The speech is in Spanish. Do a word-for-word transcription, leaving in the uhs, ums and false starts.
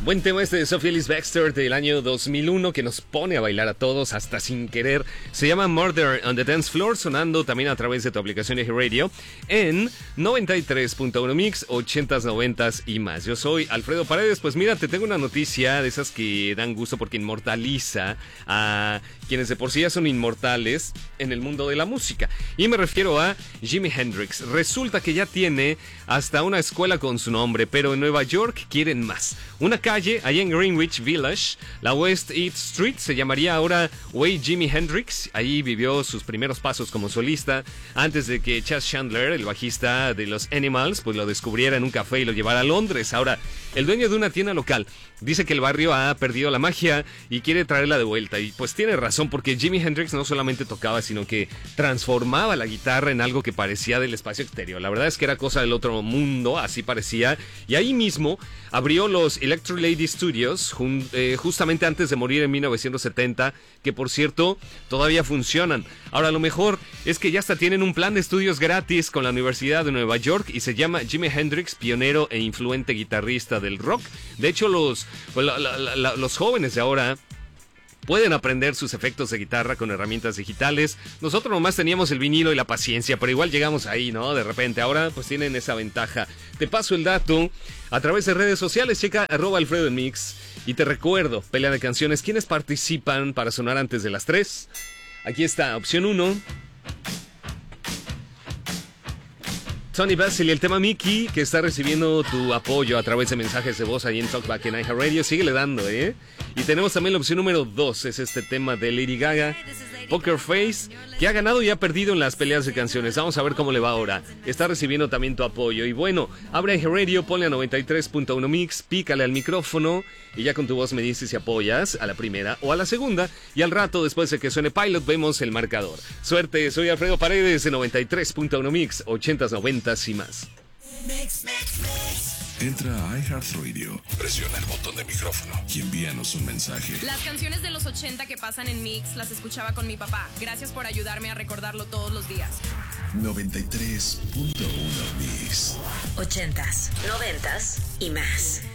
Buen tema este de Sophie Ellis Bextor del año dos mil uno que nos pone a bailar a todos hasta sin querer. Se llama Murder on the Dance Floor, sonando también a través de tu aplicación de Radio en noventa y tres punto uno Mix, ochentas, noventas y más. Yo soy Alfredo Paredes. Pues mira, te tengo una noticia de esas que dan gusto porque inmortaliza a quienes de por sí ya son inmortales en el mundo de la música. Y me refiero a Jimi Hendrix. Resulta que ya tiene hasta una escuela con su nombre, pero en Nueva York quieren más. Una calle allá en Greenwich Village, la West Eighth Street, se llamaría ahora Way Jimi Hendrix. Ahí vivió sus primeros pasos como solista antes de que Chas Chandler, el bajista de los Animals, pues lo descubriera en un café y lo llevara a Londres. Ahora, el dueño de una tienda local dice que el barrio ha perdido la magia y quiere traerla de vuelta. Y pues tiene razón, porque Jimi Hendrix no solamente tocaba, sino que transformaba la guitarra en algo que parecía del espacio exterior. La verdad es que era cosa del otro mundo, así parecía. Y ahí mismo abrió los Electric Lady Studios, jun, eh, justamente antes de morir en mil novecientos setenta, que por cierto todavía funcionan. Ahora, lo mejor es que ya hasta tienen un plan de estudios gratis con la Universidad de Nueva York y se llama Jimi Hendrix, pionero e influente guitarrista del rock. De hecho, los, la, la, la, los jóvenes de ahora pueden aprender sus efectos de guitarra con herramientas digitales. Nosotros nomás teníamos el vinilo y la paciencia, pero igual llegamos ahí, ¿no? De repente, ahora pues tienen esa ventaja. Te paso el dato a través de redes sociales, checa arroba Alfredo en Mix. Y te recuerdo, pelea de canciones, ¿quiénes participan para sonar antes de las tres? Aquí está, opción uno. Tony Basil y el tema Mickey, que está recibiendo tu apoyo a través de mensajes de voz ahí en Talkback en iHeartRadio. Síguele dando, ¿eh? Y tenemos también la opción número dos, es este tema de Lady Gaga, Poker Face, que ha ganado y ha perdido en las peleas de canciones. Vamos a ver cómo le va ahora. Está recibiendo también tu apoyo. Y bueno, abre iHeartRadio, ponle a noventa y tres punto uno Mix, pícale al micrófono y ya con tu voz me dices si apoyas a la primera o a la segunda. Y al rato, después de que suene Pilot, vemos el marcador. Suerte, soy Alfredo Paredes de noventa y tres punto uno Mix, ochentas, noventas y más. Mix, mix, mix. Entra a iHeartRadio, presiona el botón de micrófono y envíanos un mensaje. Las canciones de los ochenta que pasan en Mix las escuchaba con mi papá. Gracias por ayudarme a recordarlo todos los días. noventa y tres punto uno Mix. Ochentas, noventas y más.